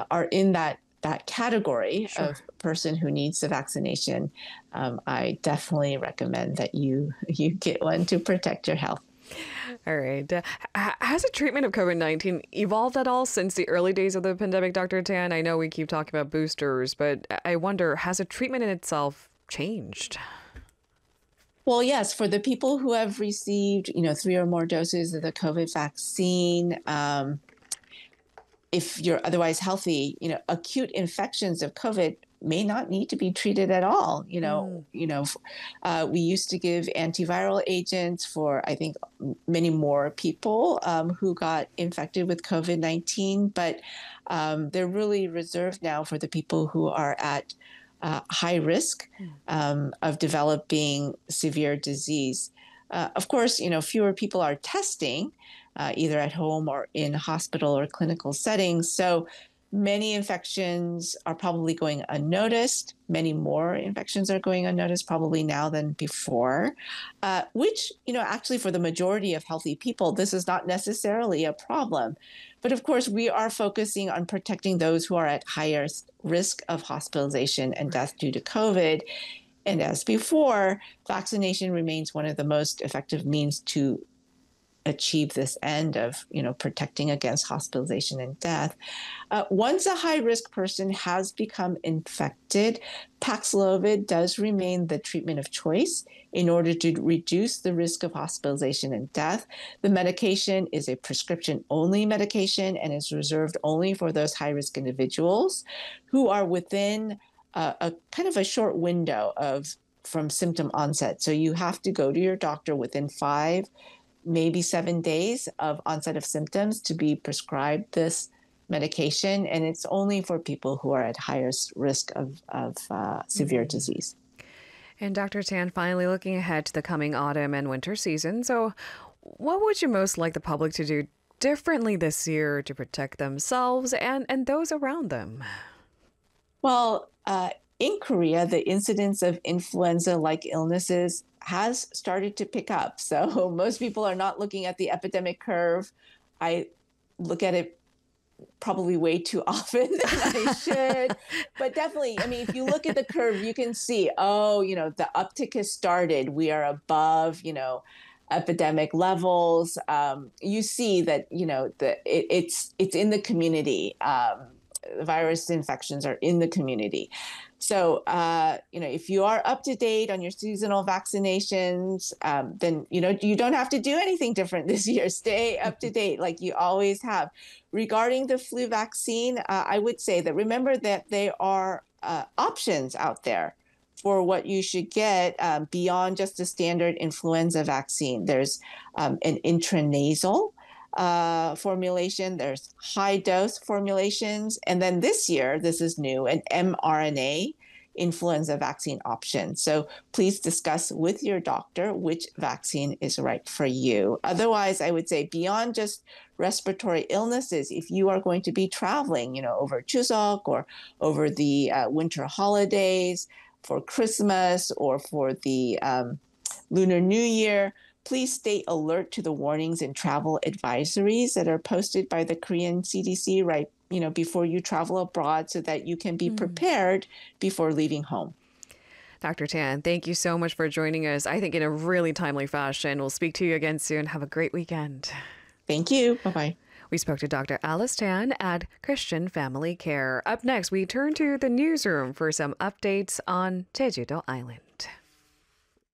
are in that category Sure. of person who needs the vaccination, I definitely recommend that you get one to protect your health. All right. Has a treatment of COVID-19 evolved at all since the early days of the pandemic, Dr. Tan? I know we keep talking about boosters, but I wonder, has a treatment in itself changed? Well, yes, for the people who have received, 3 or more doses of the COVID vaccine, if you're otherwise healthy, acute infections of COVID may not need to be treated at all. Mm. We used to give antiviral agents for, I think, many more people who got infected with COVID-19, but they're really reserved now for the people who are at high risk of developing severe disease. Of course, fewer people are testing, either at home or in hospital or clinical settings. So many infections are probably going unnoticed. Many more infections are going unnoticed probably now than before, which, actually for the majority of healthy people, this is not necessarily a problem. But of course, we are focusing on protecting those who are at higher risk of hospitalization and death due to COVID. And as before, vaccination remains one of the most effective means to achieve this end of protecting against hospitalization and death. Once a high risk person has become infected, Paxlovid does remain the treatment of choice in order to reduce the risk of hospitalization and death. The medication is a prescription only medication and is reserved only for those high risk individuals who are within a kind of a short window of from symptom onset. So you have to go to your doctor within 5, maybe 7 days of onset of symptoms to be prescribed this medication, and it's only for people who are at highest risk of severe disease. And Dr. Tan, finally looking ahead to the coming autumn and winter season. So, what would you most like the public to do differently this year to protect themselves and those around them? Well, in Korea, the incidence of influenza-like illnesses has started to pick up. So most people are not looking at the epidemic curve. I look at it probably way too often than I should. But definitely, I mean, if you look at the curve, you can see, oh, the uptick has started. We are above, epidemic levels. You see that, it's in the community. Virus infections are in the community. So, if you are up to date on your seasonal vaccinations, then, you don't have to do anything different this year. Stay up to date like you always have. Regarding the flu vaccine, I would say that remember that there are options out there for what you should get beyond just the standard influenza vaccine. There's an intranasal formulation, there's high dose formulations, and then this year, this is new, an mRNA influenza vaccine option. So please discuss with your doctor which vaccine is right for you. Otherwise, I would say beyond just respiratory illnesses, if you are going to be traveling, over Chuseok or over the winter holidays, for Christmas or for the Lunar New Year, please stay alert to the warnings and travel advisories that are posted by the Korean CDC right, before you travel abroad so that you can be prepared before leaving home. Dr. Tan, thank you so much for joining us. I think in a really timely fashion. We'll speak to you again soon. Have a great weekend. Thank you. Bye-bye. We spoke to Dr. Alice Tan at Christian Family Care. Up next, we turn to the newsroom for some updates on Jeju-do Island.